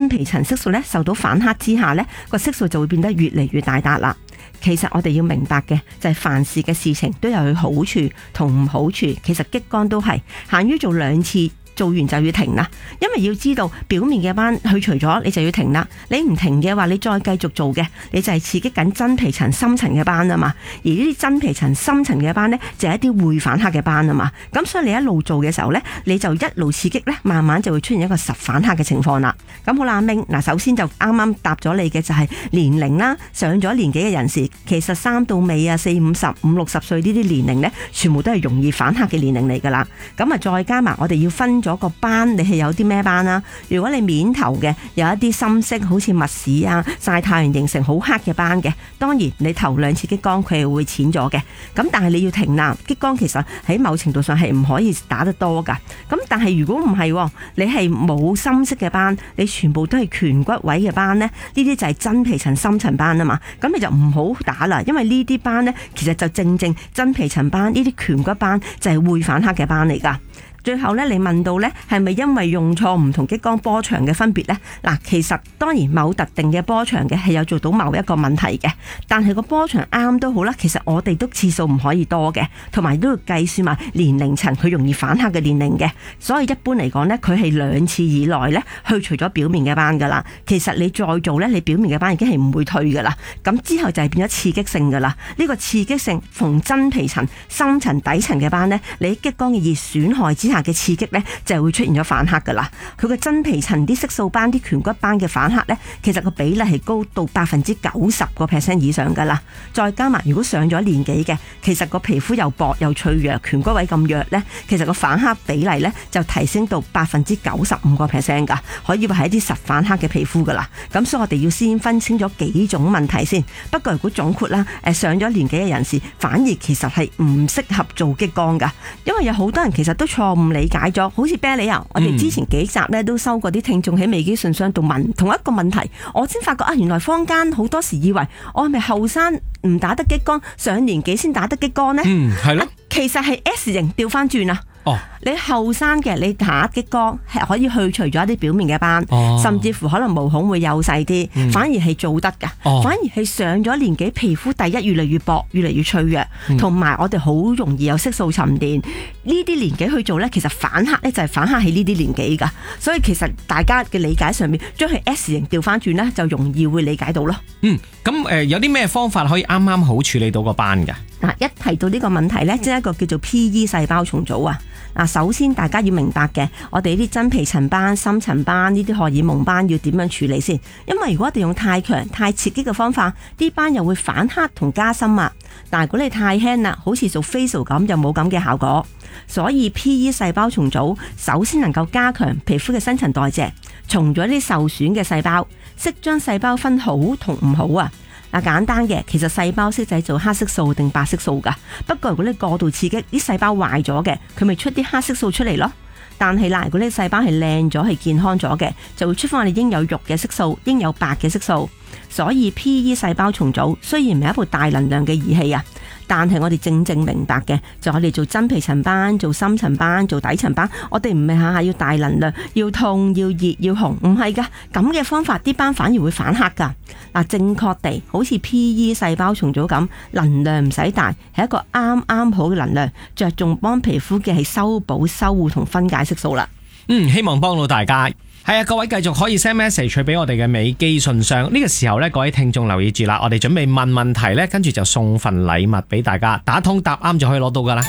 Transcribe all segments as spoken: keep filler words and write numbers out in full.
皮層色素咧受到反黑之下咧，個色素就會變得越嚟越大笪啦。其實我哋要明白嘅就係凡事嘅事情都有佢好處同唔好處，其實激光都係限於做兩次。做完就要停啦，因為要知道表面嘅斑去除咗，你就要停啦。你唔停嘅話，你再繼續做嘅，你就係刺激緊真皮層深層嘅斑啊嘛。而呢啲真皮層深層嘅斑呢，就係一啲會反黑嘅斑啊嘛。咁所以你一路做嘅時候呢，你就一路刺激呢，慢慢就會出現一個實反黑嘅情況啦。咁好啦，阿明嗱，首先就啱啱答咗你嘅就係年齡啦，上咗年紀嘅人士，其實三到尾啊，四五十五六十歲呢啲年齡呢，全部都係容易反黑嘅年齡嚟噶啦。咁啊，再加埋我哋要分咗個斑，你係有啲咩斑啦？如果你面頭嘅有一啲深色，好似麥屎啊、曬太陽形成好黑嘅斑嘅，當然你頭兩次激光佢係會淺咗嘅。咁但係你要停啦，激光其實喺某程度上係唔可以打得多噶。咁但係如果唔係，你係冇深色嘅斑，你全部都係顴骨位嘅斑呢，呢啲就係真皮層深層斑啊嘛。咁你就唔好打啦，因為呢啲斑呢，其實就正正真皮層斑，呢啲顴骨斑就係會反黑嘅斑嚟噶。最後咧，你問到咧係咪因為用錯唔同激光波長嘅分別呢？嗱，其實當然某特定嘅波長嘅係有做到某一個問題嘅，但係個波長啱都好啦。其實我哋都次數唔可以多嘅，同埋都要計算埋年齡層佢容易反黑嘅年齡嘅。所以一般嚟講呢，佢係兩次以內呢去除咗表面嘅斑噶啦。其實你再做呢，你表面嘅斑已經係唔會退噶啦。咁之後就係變咗刺激性噶啦。呢個刺激性逢真皮層、深層、底層嘅斑呢，你激光嘅熱損害之下嘅刺激呢，就係會出現咗反黑噶啦。佢個真皮層啲色素斑、啲顴骨斑嘅反黑呢，其實個比例係高到百分之九十個 percent 以上噶啦。再加埋如果上咗年紀嘅，其實個皮膚又薄又脆弱，顴骨位咁弱呢，其實個反黑比例呢，就提升到百分之九十五個 percent 噶，可以話係一啲實反黑嘅皮膚噶啦。咁所以我哋要先分清咗幾種問題先。不過如果總括啦，誒上咗年紀嘅人士反而其實係唔適合做激光噶，因為有好多人其實都錯誤理解咗，好似啤梨啊，我哋之前幾集咧都收過啲聽眾喺微機信箱度問同一個問題，我先發覺啊，原來坊間好多時以為我係咪後生唔打得激光，上年紀先打得激光呢？嗯，係咯，其實係 S 型調翻轉啊。哦，你後生嘅你打激光係可以去除咗一啲表面嘅斑，哦，甚至乎可能毛孔會幼細啲，嗯，反而係做得噶，哦，反而係上咗年紀皮膚第一越嚟越薄，越嚟越脆弱，同埋，嗯，我哋好容易有色素沉澱，呢啲年紀去做呢，其實反黑呢就係反黑喺呢啲年紀噶，所以其實大家嘅理解上面將佢 S 型調翻轉呢，就容易會理解到咯。 嗯，咁誒、呃、有啲咩方法可以啱啱好處理到個斑噶？ 嗱，一提到呢個問題呢，即係一個叫做 P E 細胞重組啊。嗱，首先大家要明白嘅，我哋呢啲真皮層斑、深層斑呢啲荷爾蒙斑要點樣處理先？因為如果我哋用太強、太刺激嘅方法，啲斑又會反黑同加深啊。但係如果你太輕啦，好似做 facial 咁，又冇咁嘅效果。所以 P E 細胞重組首先能夠加強皮膚嘅新陳代謝，重咗啲受損嘅細胞，識將細胞分好同唔好啊。嗱，簡單嘅，其實細胞識製造黑色素定白色素噶。不過如果你過度刺激，啲細胞壞咗嘅，佢咪出啲黑色素出嚟咯。但係啦，如果你細胞係靚咗、係健康咗嘅，就會出翻我哋應有肉嘅色素、應有白嘅色素。所以 P E 細胞重組雖然唔係一部大能量嘅儀器啊，但係我哋正正明白嘅，就我哋做真皮層斑、做深層斑、做底層斑，我哋唔係下下要大能量、要痛、要熱、要紅，唔係噶。咁嘅方法啲斑反而會反黑噶。嗱，正確地好似 P E 細胞重組咁，能量唔使大，係一個啱啱好嘅能量，着重幫皮膚嘅係修補、修護同分解色素啦。 嗯，希望幫到大家。係啊，各位繼續可以 send message 俾我哋嘅美肌信箱。呢、這個時候呢，各位聽眾留意住啦，我哋準備問問題呢，跟住就送份禮物俾大家，打通答啱就可以攞到噶啦。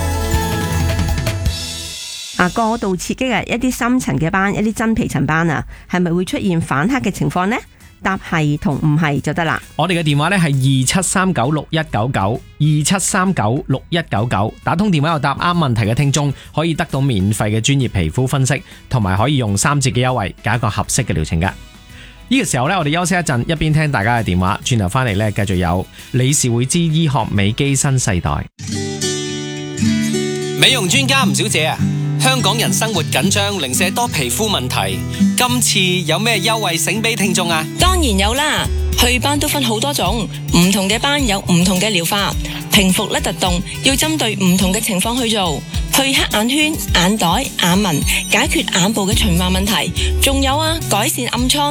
啊，過度刺激啊，一啲深層嘅斑，一啲真皮層斑啊，係咪會出現反黑嘅情況呢？答係同唔係就得啦。 我哋嘅電話呢係二七三九六一九九，二七三九六一九九，打通電話又答啱問題嘅聽眾可以得到免費嘅專業皮膚分析，同埋可以用三折嘅優惠揀一個合適嘅療程噶。呢、這個時候呢，我哋休息一陣，一邊聽大家嘅電話，轉頭翻嚟呢，繼續有理事會之醫學美肌新世代。 美容專家吳小姐啊，香港人生活緊張，零舍多皮膚問題，今次有咩優惠醒俾聽眾啊？ 當然有啦，祛斑都分好多種，唔同嘅斑有唔同嘅療法，平復甩突動要針對唔同嘅情況去做，去黑眼圈、眼袋、眼紋，解決眼部嘅循環問題，仲有啊，改善暗瘡。